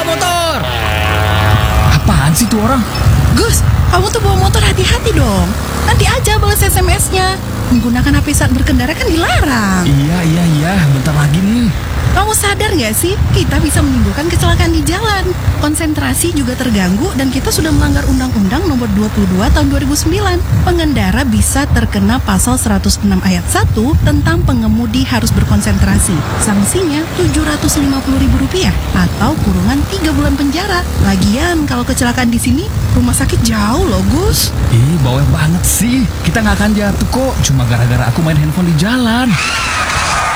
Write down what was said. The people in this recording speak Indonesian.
bawa motor. Apaan sih tuh orang? Gus, kamu tuh bawa motor hati-hati dong. Nanti aja balas SMS-nya. Menggunakan HP saat berkendara kan dilarang. Iya, bentar lagi nih. Kamu sadar nggak sih, kita bisa menimbulkan kecelakaan di jalan. Konsentrasi juga terganggu dan kita sudah melanggar Undang-Undang Nomor 22 Tahun 2009. Pengendara bisa terkena pasal 106 ayat 1 tentang pengemudi harus berkonsentrasi. Sanksinya Rp750.000 atau kurungan 3 bulan penjara. Lagian kalau kecelakaan di sini, rumah sakit jauh loh, Gus. Bawel banget sih. Kita nggak akan jatuh kok, cuma gara-gara aku main handphone di jalan.